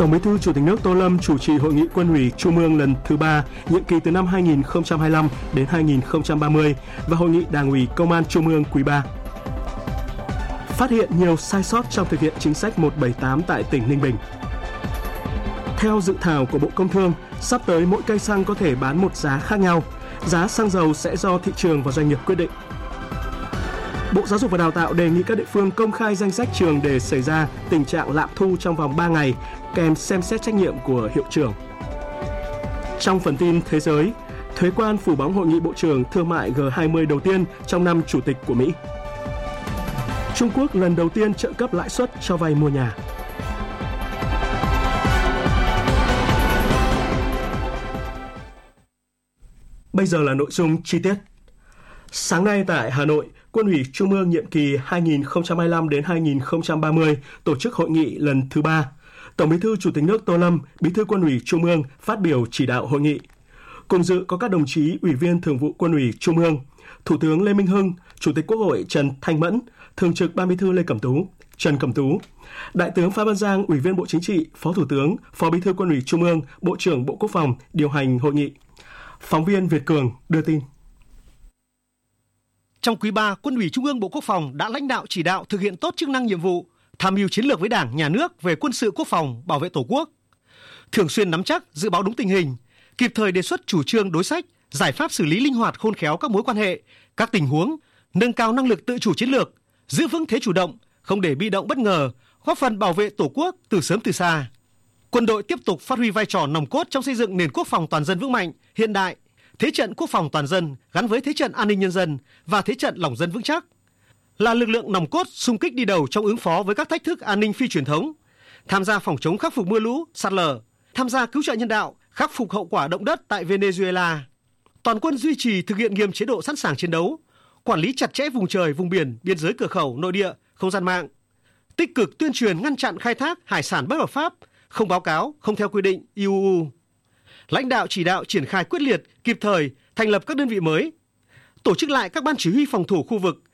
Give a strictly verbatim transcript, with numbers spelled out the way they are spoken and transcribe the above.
Tổng Bí thư Chủ tịch nước Tô Lâm chủ trì hội nghị Quân ủy Trung ương lần thứ ba, nhiệm kỳ từ năm hai nghìn không trăm hai mươi lăm đến hai nghìn không trăm ba mươi và hội nghị Đảng ủy Công an Trung ương quý ba. Phát hiện nhiều sai sót trong thực hiện chính sách một bảy tám tại tỉnh Ninh Bình. Theo dự thảo của Bộ Công Thương, sắp tới mỗi cây xăng có thể bán một giá khác nhau. Giá xăng dầu sẽ do thị trường và doanh nghiệp quyết định. Bộ Giáo dục và Đào tạo đề nghị các địa phương công khai danh sách trường để xảy ra tình trạng lạm thu trong vòng ba ngày, kèm xem xét trách nhiệm của hiệu trưởng. Trong phần tin thế giới, thuế quan phủ bóng hội nghị Bộ trưởng Thương mại G hai mươi đầu tiên trong năm chủ tịch của Mỹ. Trung Quốc lần đầu tiên trợ cấp lãi suất cho vay mua nhà. Bây giờ là nội dung chi tiết. Sáng nay tại Hà Nội, Quân ủy Trung ương nhiệm kỳ hai nghìn không trăm hai mươi lăm đến hai nghìn không trăm ba mươi tổ chức hội nghị lần thứ ba. Tổng Bí thư Chủ tịch nước Tô Lâm, Bí thư Quân ủy Trung ương phát biểu chỉ đạo hội nghị. Cùng dự có các đồng chí Ủy viên Thường vụ Quân ủy Trung ương, Thủ tướng Lê Minh Hưng, Chủ tịch Quốc hội Trần Thanh Mẫn, Thường trực Ban Bí thư Lê Cẩm Tú, Trần Cẩm Tú, Đại tướng Phan Văn Giang, Ủy viên Bộ Chính trị, Phó Thủ tướng, Phó Bí thư Quân ủy Trung ương, Bộ trưởng Bộ Quốc phòng điều hành hội nghị. Phóng viên Việt Cường đưa tin. Trong quý ba, Quân ủy Trung ương Bộ Quốc phòng đã lãnh đạo chỉ đạo thực hiện tốt chức năng nhiệm vụ, tham mưu chiến lược với Đảng, Nhà nước về quân sự quốc phòng, bảo vệ Tổ quốc, thường xuyên nắm chắc, dự báo đúng tình hình, kịp thời đề xuất chủ trương đối sách, giải pháp xử lý linh hoạt khôn khéo các mối quan hệ, các tình huống, nâng cao năng lực tự chủ chiến lược, giữ vững thế chủ động, không để bị động bất ngờ, góp phần bảo vệ Tổ quốc từ sớm từ xa. Quân đội tiếp tục phát huy vai trò nòng cốt trong xây dựng nền quốc phòng toàn dân vững mạnh, hiện đại, thế trận quốc phòng toàn dân gắn với thế trận an ninh nhân dân và thế trận lòng dân vững chắc, là lực lượng nòng cốt xung kích đi đầu trong ứng phó với các thách thức an ninh phi truyền thống, tham gia phòng chống khắc phục mưa lũ, sạt lở, tham gia cứu trợ nhân đạo, khắc phục hậu quả động đất tại Venezuela. Toàn quân duy trì thực hiện nghiêm chế độ sẵn sàng chiến đấu, quản lý chặt chẽ vùng trời, vùng biển, biên giới cửa khẩu, nội địa, không gian mạng, tích cực tuyên truyền ngăn chặn khai thác hải sản bất hợp pháp, không báo cáo, không theo quy định i u u. Lãnh đạo chỉ đạo triển khai quyết liệt, kịp thời thành lập các đơn vị mới, tổ chức lại các ban chỉ huy phòng thủ khu vực,